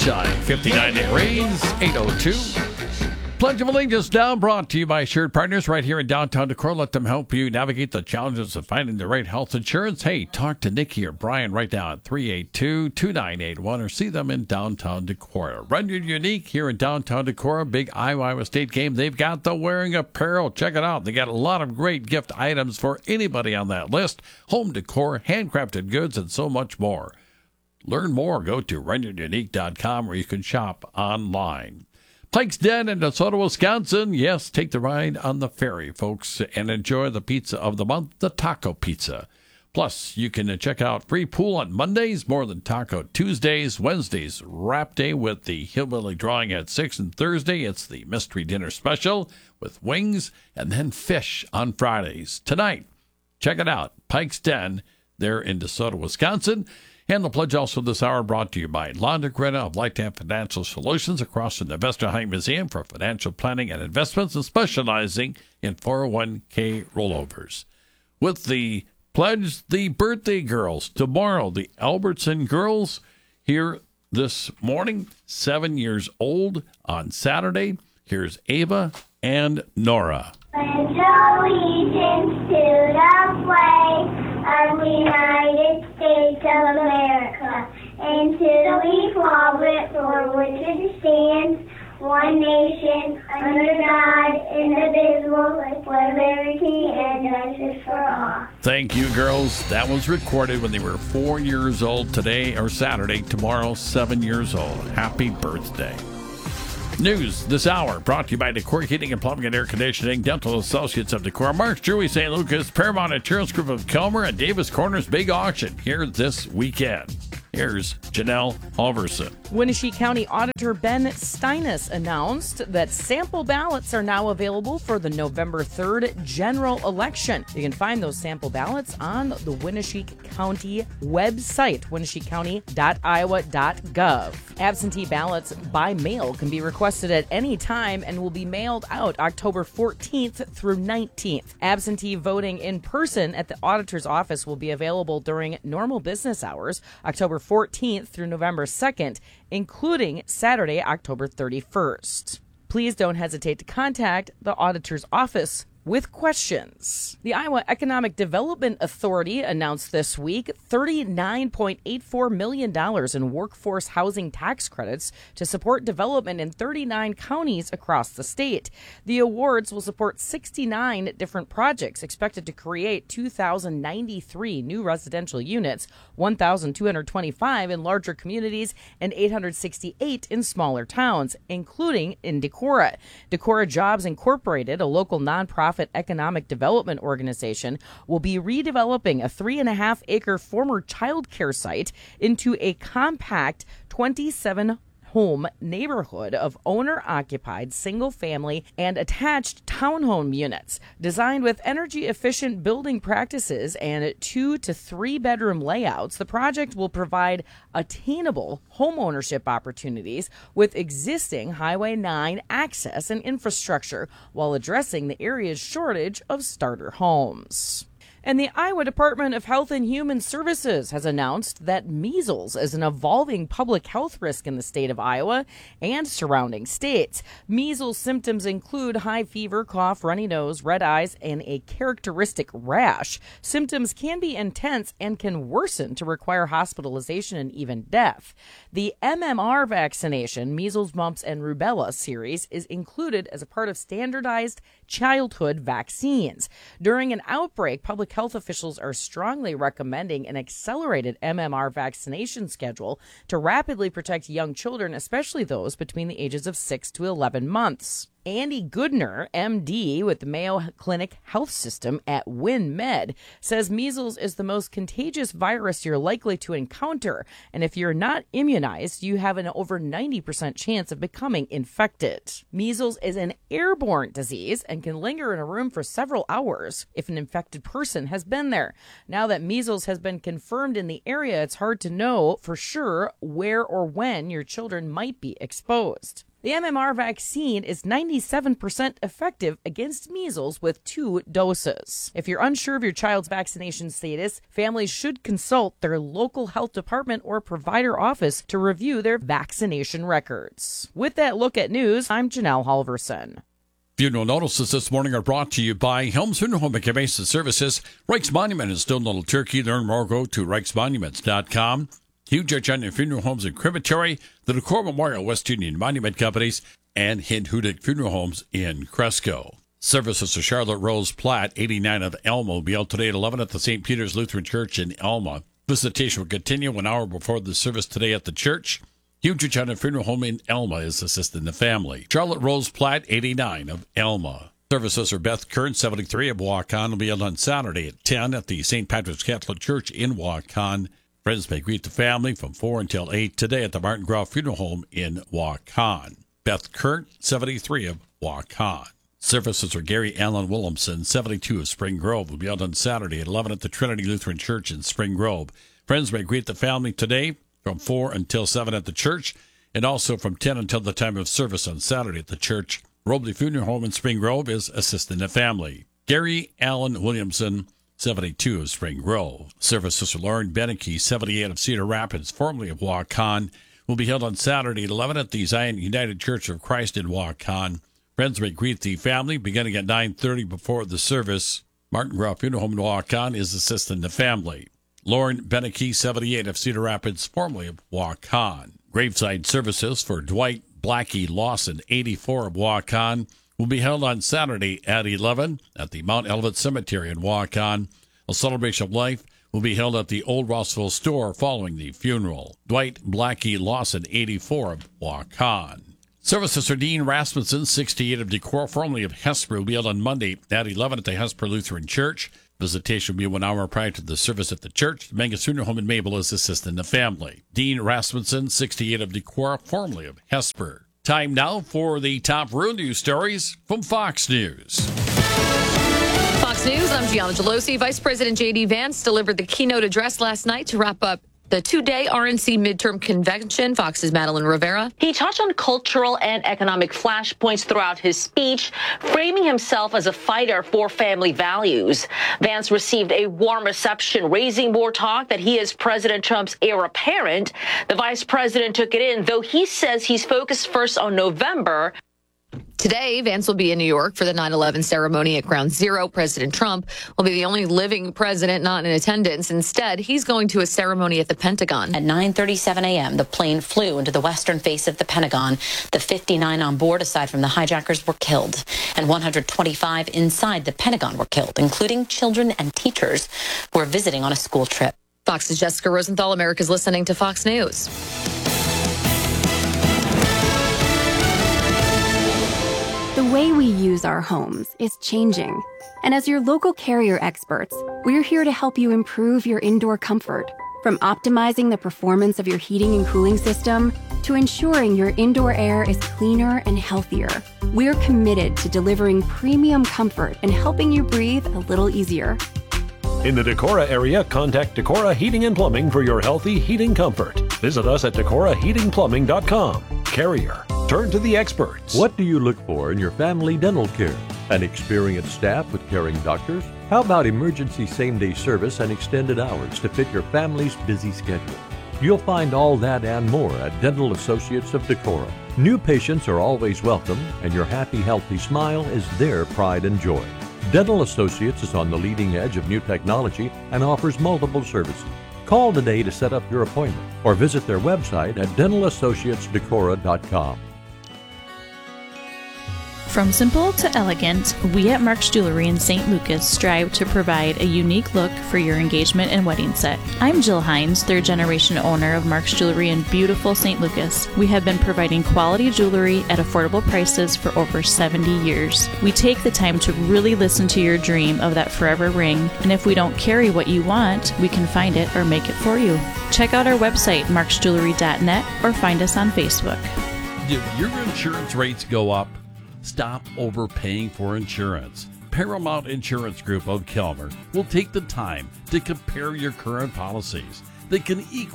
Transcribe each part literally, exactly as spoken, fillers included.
fifty-nine degrees, eight oh two. Pledge of Allegiance now brought to you by Assured Partners right here in downtown Decorah. Let them help you navigate the challenges of finding the right health insurance. Hey, talk to Nikki or Brian right now at three eight two, two nine eight one or see them in downtown Decorah. Runyard Unique here in downtown Decorah. Big Iowa State game. They've got the wearing apparel. Check it out. They got a lot of great gift items for anybody on that list. Home decor, handcrafted goods, and so much more. Learn more. Go to runyard unique dot com where you can shop online. Pike's Den in DeSoto, Wisconsin. Yes, take the ride on the ferry, folks, and enjoy the pizza of the month, the Taco Pizza. Plus, you can check out free pool on Mondays, More Than Taco Tuesdays, Wednesdays, Wrap Day with the Hillbilly Drawing at six, and Thursday, it's the Mystery Dinner Special with wings, and then fish on Fridays. Tonight, check it out, Pike's Den there in DeSoto, Wisconsin. And the pledge also this hour brought to you by Londa Greta of Lifetime Financial Solutions across from the Vesta High Museum for financial planning and investments and specializing in four oh one k rollovers. With the pledge, the birthday girls. Tomorrow, the Albertson girls here this morning, seven years old on Saturday. Here's Ava and Nora. Pledge allegiance to the flag of the United States of America and to the republic for which it stands, one nation, under God, indivisible, with liberty and justice for all. Thank you, girls. That was recorded when they were four years old today, or Saturday. Tomorrow, seven years old. Happy birthday. News this hour brought to you by Decorah Heating and Plumbing and Air Conditioning, Dental Associates of Decorah, Mark's Jewelry Saint Lucas, Paramount Insurance Group of Kelmer, and Davis Corners Big Auction here this weekend. Here's Janelle Halverson. Winnebago County Auditor Ben Steinis announced that sample ballots are now available for the November third general election. You can find those sample ballots on the Winnebago County website, winnebago county dot iowa dot gov. Absentee ballots by mail can be requested at any time and will be mailed out October fourteenth through nineteenth. Absentee voting in person at the auditor's office will be available during normal business hours, October fourteenth through November second, including Saturday, October thirty-first. Please don't hesitate to contact the auditor's office with questions. The Iowa Economic Development Authority announced this week thirty-nine point eight four million dollars in workforce housing tax credits to support development in thirty-nine counties across the state. The awards will support sixty-nine different projects expected to create two thousand ninety-three new residential units, one thousand two hundred twenty-five in larger communities, and eight hundred sixty-eight in smaller towns, including in Decorah. Decorah Jobs Incorporated, a local nonprofit economic development organization, will be redeveloping a three and a half acre former child care site into a compact twenty-seven home neighborhood of owner-occupied single-family and attached townhome units. Designed with energy-efficient building practices and two to three bedroom layouts, the project will provide attainable home ownership opportunities with existing Highway nine access and infrastructure while addressing the area's shortage of starter homes. And the Iowa Department of Health and Human Services has announced that measles is an evolving public health risk in the state of Iowa and surrounding states. Measles symptoms include high fever, cough, runny nose, red eyes, and a characteristic rash. Symptoms can be intense and can worsen to require hospitalization and even death. The M M R vaccination, measles, mumps, and rubella series, is included as a part of standardized childhood vaccines. During an outbreak, public health officials are strongly recommending an accelerated M M R vaccination schedule to rapidly protect young children, especially those between the ages of six to eleven months. Andy Goodner, M D with the Mayo Clinic Health System at WinMed, says measles is the most contagious virus you're likely to encounter, and if you're not immunized, you have an over ninety percent chance of becoming infected. Measles is an airborne disease and can linger in a room for several hours if an infected person has been there. Now that measles has been confirmed in the area, it's hard to know for sure where or when your children might be exposed. The M M R vaccine is ninety-seven percent effective against measles with two doses. If you're unsure of your child's vaccination status, families should consult their local health department or provider office to review their vaccination records. With that look at news, I'm Janelle Halverson. Funeral notices this morning are brought to you by Helms Funeral Home and Cremation Services, Reichs Monument in Stone Little Turkey. Learn more, go to reichs monuments dot com. Hugh Judge Onion Funeral Homes and Crematory, the Decor Memorial West Union Monument Companies, and Hind Hudick Funeral Homes in Cresco. Services to Charlotte Rose Platt, eighty-nine of Elma, will be out today at eleven at the Saint Peter's Lutheran Church in Elma. Visitation will continue one hour before the service today at the church. Hugh Judge Onion Funeral Home in Elma is assisting the family. Charlotte Rose Platt, eighty-nine of Elma. Services are Beth Kern, seventy-three of Waukon, will be held on Saturday at ten at the Saint Patrick's Catholic Church in Waukon. Friends may greet the family from four until eight today at the Martin Groff Funeral Home in Waukon. Beth Kern, seventy-three of Waukon. Services are Gary Allen Williamson, seventy-two of Spring Grove, will be held on Saturday at eleven at the Trinity Lutheran Church in Spring Grove. Friends may greet the family today from four until seven at the church, and also from ten until the time of service on Saturday at the church. Robley Funeral Home in Spring Grove is assisting the family. Gary Allen Williamson, seventy-two of Spring Grove. Services for Lauren Beneke, seventy-eight of Cedar Rapids, formerly of Waukon, will be held on Saturday at eleven at the Zion United Church of Christ in Waukon. Friends may greet the family beginning at nine thirty before the service. Martin Groff Funeral Home in Waukon is assisting the family. Lauren Beneke, seventy-eight of Cedar Rapids, formerly of Waukon. Graveside services for Dwight Blackie Lawson, eighty-four of Waukon, will be held on Saturday at eleven at the Mount Olivet Cemetery in Waukon. A celebration of life will be held at the Old Rossville store following the funeral. Dwight Blackie Lawson, eighty-four of Waukon. Services for Dean Rasmussen, sixty-eight of Decorah, formerly of Hesper, will be held on Monday at eleven at the Hesper Lutheran Church. Visitation will be one hour prior to the service at the church. The Mangus Funeral Home in Mabel is assisting the family. Dean Rasmussen, sixty-eight of Decorah, formerly of Hesper. Time now for the top rural news stories from Fox News. Fox News, I'm Gianna Gelosi. Vice President J D. Vance delivered the keynote address last night to wrap up the two-day R N C midterm convention. Fox's Madeline Rivera. He touched on cultural and economic flashpoints throughout his speech, framing himself as a fighter for family values. Vance received a warm reception, raising more talk that he is President Trump's heir apparent. The vice president took it in, though he says he's focused first on November. Today, Vance will be in New York for the nine eleven ceremony at Ground Zero. President Trump will be the only living president not in attendance. Instead, he's going to a ceremony at the Pentagon. At nine thirty-seven a.m., the plane flew into the western face of the Pentagon. The fifty-nine on board, aside from the hijackers, were killed. And one hundred twenty-five inside the Pentagon were killed, including children and teachers who were visiting on a school trip. Fox's Jessica Rosenthal. America's listening to Fox News. The way we use our homes is changing. And as your local Carrier experts, we're here to help you improve your indoor comfort. From optimizing the performance of your heating and cooling system to ensuring your indoor air is cleaner and healthier, we're committed to delivering premium comfort and helping you breathe a little easier. In the Decorah area, contact Decorah Heating and Plumbing for your healthy heating comfort. Visit us at decorah heating plumbing dot com. Carrier. Turn to the experts. What do you look for in your family dental care? An experienced staff with caring doctors? How about emergency same-day service and extended hours to fit your family's busy schedule? You'll find all that and more at Dental Associates of Decorah. New patients are always welcome, and your happy, healthy smile is their pride and joy. Dental Associates is on the leading edge of new technology and offers multiple services. Call today to set up your appointment or visit their website at dental associates decorah dot com. From simple to elegant, we at Mark's Jewelry in Saint Lucas strive to provide a unique look for your engagement and wedding set. I'm Jill Hines, third generation owner of Mark's Jewelry in beautiful Saint Lucas. We have been providing quality jewelry at affordable prices for over seventy years. We take the time to really listen to your dream of that forever ring, and if we don't carry what you want, we can find it or make it for you. Check out our website, marks jewelry dot net, or find us on Facebook. Did your insurance rates go up? Stop overpaying for insurance. Paramount Insurance Group of Kelmer will take the time to compare your current policies. They can equal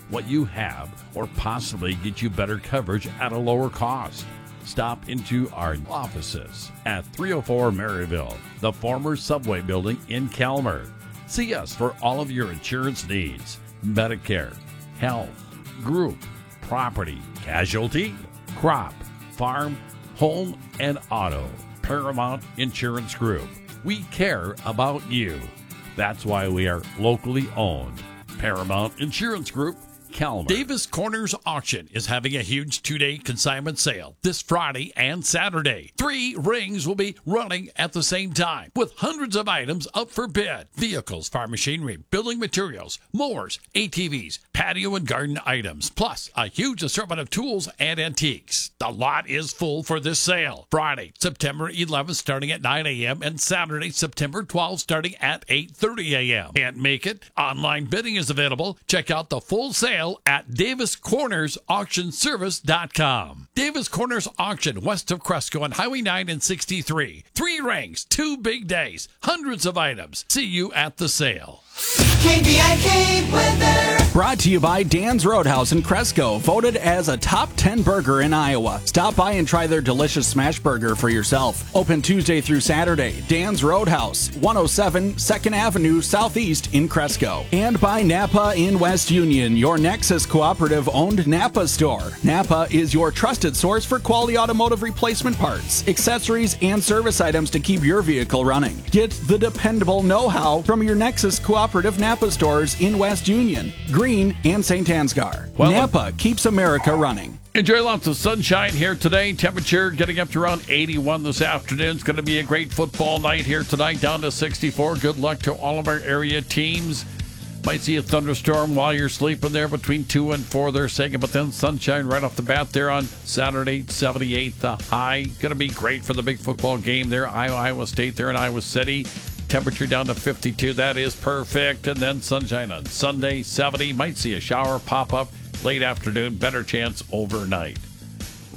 what you have or possibly get you better coverage at a lower cost. Stop into our offices at three oh four Maryville, the former Subway building in Calmer. See us for all of your insurance needs: Medicare, health, group, property, casualty, crop, farm, home, and auto. Paramount Insurance Group. We care about you. That's why we are locally owned. Paramount Insurance Group, Calmer. Davis Corners Auction is having a huge two-day consignment sale this Friday and Saturday. Three rings will be running at the same time with hundreds of items up for bid. Vehicles, farm machinery, building materials, mowers, A T Vs, patio and garden items, plus a huge assortment of tools and antiques. The lot is full for this sale. Friday, September eleventh starting at nine a.m. and Saturday, September twelfth starting at eight thirty a.m. Can't make it? Online bidding is available. Check out the full sale at Davis Corners Auction Service dot com. Davis Corners Auction west of Cresco on Highway nine and sixty-three. Three rings, two big days, hundreds of items. See you at the sale. K B I K weather. Brought to you by Dan's Roadhouse in Cresco, voted as a top ten burger in Iowa. Stop by and try their delicious smash burger for yourself. Open Tuesday through Saturday. Dan's Roadhouse, one oh seven second Avenue Southeast in Cresco. And by Napa in West Union, your Nexus Cooperative owned Napa store. Napa is your trusted source for quality automotive replacement parts, accessories, and service items to keep your vehicle running. Get the dependable know-how from your Nexus Cooperative Napa stores in West Union, Green, and Saint Ansgar. Well, Napa keeps America running. Enjoy lots of sunshine here today. Temperature getting up to around eighty-one this afternoon. It's going to be a great football night here tonight, down to sixty-four. Good luck to all of our area teams. Might see a thunderstorm while you're sleeping there between two and four, they're saying, but then sunshine right off the bat there on Saturday, seventy-eight the high. Going to be great for the big football game there. Iowa, Iowa State there in Iowa City. Temperature down to fifty-two. That is perfect. And then sunshine on Sunday, seventy. Might see a shower pop up late afternoon. Better chance overnight.